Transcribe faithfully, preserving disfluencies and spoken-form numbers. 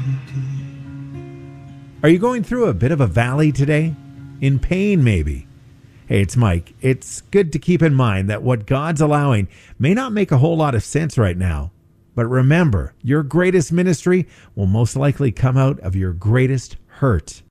Are you going through a bit of a valley today? In pain, maybe? Hey, it's Mike. It's good to keep in mind that what God's allowing may not make a whole lot of sense right now. But remember, your greatest ministry will most likely come out of your greatest hurt.